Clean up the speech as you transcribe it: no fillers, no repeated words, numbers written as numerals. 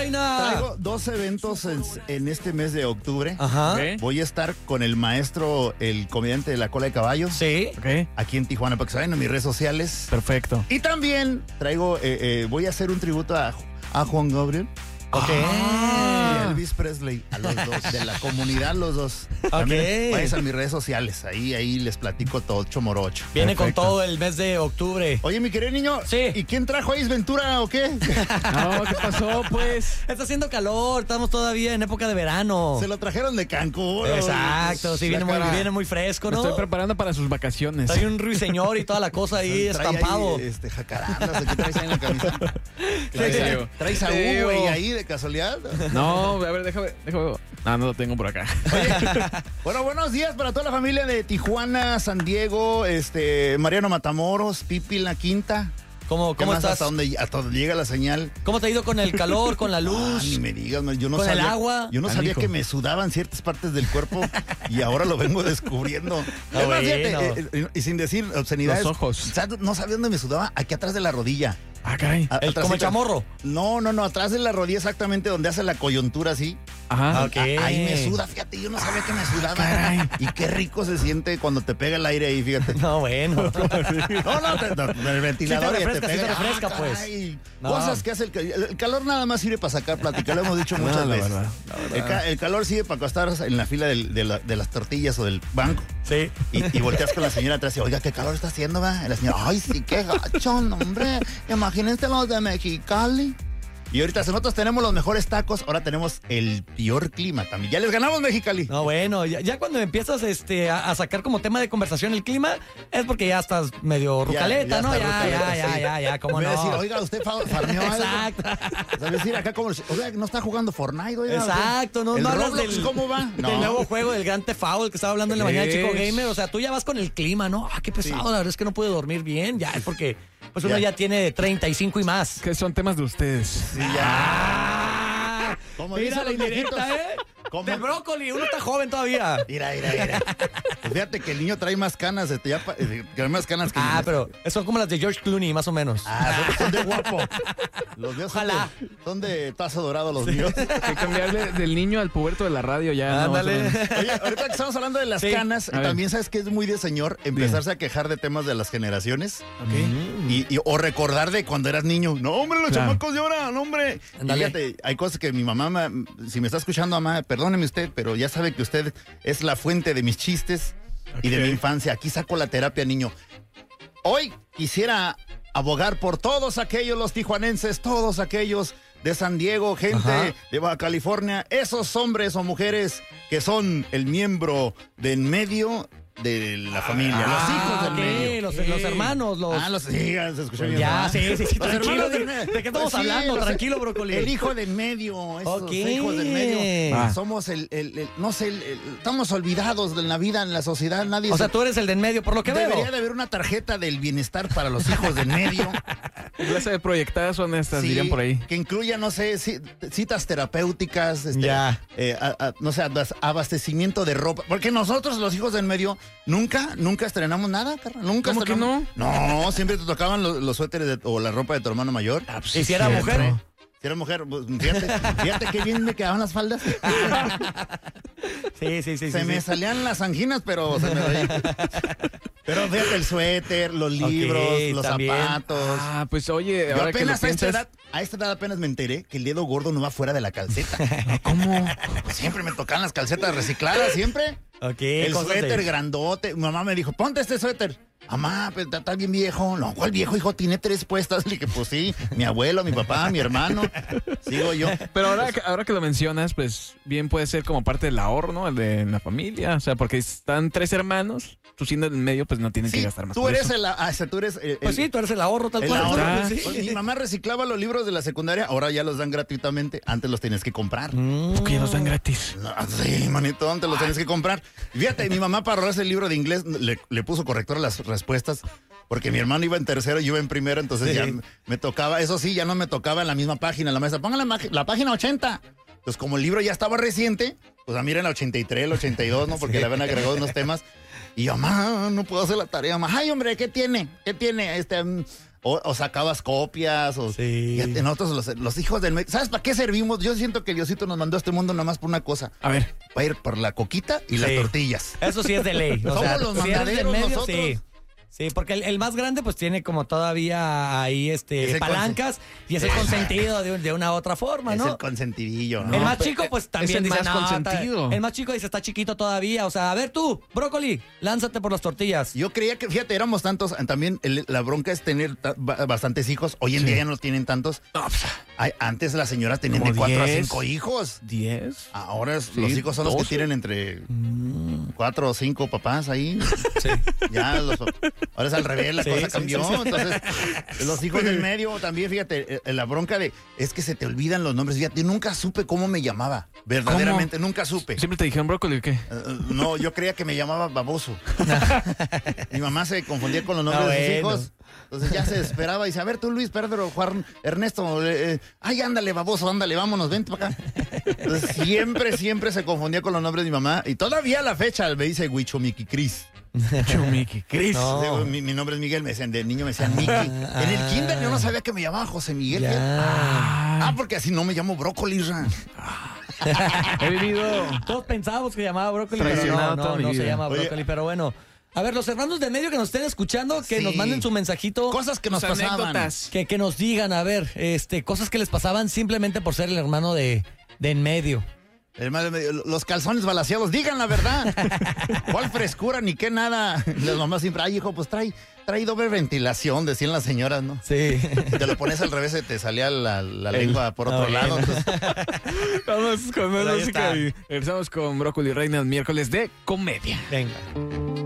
vaina! Traigo 2 eventos en este mes de octubre. Ajá. Ok. Voy a estar con el maestro, el comediante de la cola de caballo. Sí. Ok, Aquí en Tijuana, para que se vayan a mis redes sociales. perfecto. Y también traigo, voy a hacer un tributo a Juan Gabriel. Ok. Y a Elvis Presley, a los dos, de la comunidad, los dos. También vayan a mis redes sociales, ahí les platico todo, chomorocho. Viene Perfecto. con todo el mes de octubre. Oye, mi querido niño, Sí. ¿y quién trajo a Ace Ventura o qué? No, ¿qué pasó, pues? Está haciendo calor, estamos todavía en época de verano. Se lo trajeron de Cancún. Exacto, sí, La cara. viene muy fresco, Me ¿no? estoy preparando para sus vacaciones. Hay un ruiseñor y toda la cosa ahí Trae estampado. ahí, jacarandas, ¿qué traes ahí en la camisa? Claro. ¿Traes a Te Hugo digo. y ahí de casualidad? No, a ver, déjame. No lo tengo por acá. Bueno, buenos días para toda la familia de Tijuana, San Diego, Mariano Matamoros, Pipi La Quinta. ¿Cómo ¿Qué más? estás? Hasta donde llega la señal. ¿Cómo te ha ido con el calor, con la Ah, luz? ni me digas, man, yo no ¿Con el sabía, agua? Yo no sabía Canijo. que me sudaban ciertas partes del cuerpo y ahora lo vengo descubriendo. Ah, Es más, fíjate, bueno. y sin decir obscenidades. Los ojos. ¿Sabes? No sabía dónde me sudaba, aquí atrás de la rodilla. Ah, caray. A- Como el atrásito. chamorro. No, atrás de la rodilla exactamente donde hace la coyuntura así. Ajá. Ok. Ahí me suda, fíjate, yo no sabía que me sudaba. caray. Y qué rico se siente cuando te pega el aire ahí, fíjate. No, bueno. El ventilador Sí te y refresca, sí te pega. refresca, pues. Caray. No. Cosas que hace el calor nada más sirve para sacar plática, lo hemos dicho muchas la veces. verdad. El calor sirve para acostar en la fila de las tortillas o del banco Sí. y volteas con la señora atrás y, oiga, qué calor está haciendo, va. Y la señora, ay, sí, qué gacho, no, hombre. Imagínense los de Mexicali. Y ahorita nosotros tenemos los mejores tacos, ahora tenemos el peor clima también. Ya les ganamos, Mexicali. No, bueno, ya cuando empiezas a sacar como tema de conversación el clima, es porque ya estás medio rucaleta, ya ¿no? está rucaleta, sí. Ya, cómo Voy no. a decir, oiga, usted farmeó algo. Exacto. O sea, decir acá como, oiga, no está jugando Fortnite, oiga. Exacto, no, ¿El no hablas Roblox del, cómo va? del nuevo juego del Grand Theft Auto, el que estaba hablando en la mañana, Chico Es. Gamer. O sea, tú ya vas con el clima, ¿no? Ah, qué pesado, la verdad es que no pude dormir bien. Ya, es porque pues uno ya tiene 35 y más. Que son temas de ustedes. Sí, ya. Como Mira dicen la los viejitos. indirecta, ¿eh? ¿Cómo? Del brócoli, uno está joven todavía. Mira. Pues fíjate que el niño trae más canas, trae más canas que Ah, pero son como las de George Clooney, más o menos. son de guapo. Los míos Ojalá. son de tazo dorado los míos. Hay que cambiarle del niño al puberto de la radio ya. Ándale. ¿no? Más o menos. Oye, ahorita que estamos hablando de las Sí. canas, A ver. también sabes que es muy de señor empezarse a quejar de temas de las generaciones. Ok. O recordar de cuando eras niño. No, hombre, los Claro. chamacos de ahora, no, hombre. Y Ándale. fíjate, hay cosas que mi mamá, si me está escuchando, mamá, perdóneme usted, pero ya sabe que usted es la fuente de mis chistes y de mi infancia. Aquí saco la terapia, niño. Hoy quisiera abogar por todos aquellos, los tijuanenses, todos aquellos de San Diego, gente Ajá. de Baja California, esos hombres o mujeres que son el miembro de en medio de la familia, los hijos del ok, medio. los hermanos, los... Sí, se escuchó bien. Ya, ¿verdad? sí, Los tranquilo. hermanos ¿De, del medio. de qué estamos Pues sí, hablando? los- Tranquilo, brócoli. El hijo del medio, esos Ok. hijos del medio. Ah. Somos no sé, estamos olvidados de la vida, en la sociedad, nadie O sea, se- tú eres el de en medio, por lo que Debería veo. de haber una tarjeta del bienestar para los hijos del medio. Clase de proyectadas son estas, Sí, dirían por ahí. que incluya, no sé, citas terapéuticas, Ya. no sé, abastecimiento de ropa. Porque nosotros, los hijos del medio, nunca estrenamos nada, carnal. Nunca ¿Cómo que estrenamos. No, siempre te tocaban los suéteres o la ropa de tu hermano mayor. ¿Y si era mujer? Si era mujer, pues, fíjate qué bien me quedaban las faldas. Sí. Se me salían las anginas, pero se me veía. Pero fíjate, el suéter, los libros, los también. zapatos. Ah, pues oye, Yo ahora que lo apenas piensas... a esta edad apenas me enteré que el dedo gordo no va fuera de la calceta. ¿Cómo? Pues siempre me tocaban las calcetas recicladas, siempre. Ok, El cosas suéter de- grandote. Mi mamá me dijo, ponte este suéter. Mamá, pues está bien viejo. No, ¿cuál viejo, hijo? Tiene 3 puestas. Le dije, pues sí, mi abuelo, mi papá, mi hermano. Sigo yo. Pero ahora que lo mencionas, pues bien puede ser como parte del ahorro, ¿no? El de la familia. O sea, porque están 3 hermanos, tú siendo el medio, pues no tienen que Sí, gastar más. tú por eres eso. tú eres Pues sí, tú eres el ahorro tal el cual. ahorro. Ah, Sí. Pues mi mamá reciclaba los libros de la secundaria, ahora ya los dan gratuitamente. Antes los tenías que comprar. Porque ya nos dan gratis. No, sí, manito, antes los tienes que comprar. Fíjate, mi mamá para ahorrarse el libro de inglés le puso corrector a las respuestas, porque mi hermano iba en tercero y yo iba en primero, entonces Sí. ya me tocaba, eso sí, ya no me tocaba en la misma página, la maestra, pongan la página 80. Entonces, como el libro ya estaba reciente, pues a mí era el 83, el 82, ¿no? Porque le habían agregado unos temas. Y yo, mamá, no puedo hacer la tarea, mamá. Ay, hombre, ¿qué tiene? ¿Qué tiene? O sacabas copias, o Sí. fíjate, nosotros los hijos del medio. ¿Sabes para qué servimos? Yo siento que Diosito nos mandó a este mundo nada más por una cosa. A ver. Para ir por la coquita y las tortillas. Eso sí es de ley. O Somos sea, los si eres del mandaderos medio, nosotros. sí. Sí, porque el más grande pues tiene como todavía ahí Ese palancas y es el consentido de una otra forma, Es ¿no? el consentidillo, ¿no? El más chico, pues también es el dice, más "No, consentido". el más chico dice, está chiquito todavía. O sea, a ver tú, brócoli, lánzate por las tortillas. Yo creía que, fíjate, éramos tantos. También la bronca es tener bastantes hijos. Hoy en día ya no tienen tantos. No, pues, Antes las señoras tenían Como de 4 a 10. 5 hijos. 10. Ahora los hijos son los que 12. tienen entre 4 o 5 papás ahí. Sí. Ya, ahora es al revés, la Sí, cosa sí, cambió. sí, sí. Entonces, los hijos del medio también, fíjate, la bronca es que se te olvidan los nombres. Fíjate, nunca supe cómo me llamaba. Verdaderamente, nunca supe. ¿Siempre te dijeron brócoli o qué? No, yo creía que me llamaba baboso. Mi mamá se confundía con los nombres Ah, de sus bueno. hijos. Entonces ya se desesperaba y dice, a ver tú Luis, Pedro, Juan, Ernesto, ay, ándale baboso, ándale, vámonos, vente para acá. Entonces siempre se confundía con los nombres de mi mamá y todavía a la fecha me dice Huicho Miki Cris. Chumiki, Cris. No. Digo, mi nombre es Miguel, me decían, de niño me decían Miki. En el kinder yo no sabía que me llamaba José Miguel. Ya. Porque así no me llamo brócoli, Ra. He vivido. Todos pensábamos que llamaba brócoli, pero Traicionado no, toda no, mi no se vida. llama Oye. brócoli. Pero bueno, a ver, los hermanos del medio que nos estén escuchando, que Sí. nos manden su mensajito. Cosas que nos Sus pasaban. anécdotas. Que nos digan, a ver, cosas que les pasaban simplemente por ser el hermano de en medio. Hermano, los calzones balaseados, digan la verdad. ¿Cuál frescura ni qué nada? Las mamás siempre, ay, hijo, pues trae doble ventilación, decían las señoras, ¿no? Sí. Si te lo pones al revés, se te salía la lengua por otro bueno. lado. Entonces, Vamos con más Pero ahí música está. y regresamos con Brócoli Reina el miércoles de comedia. Venga.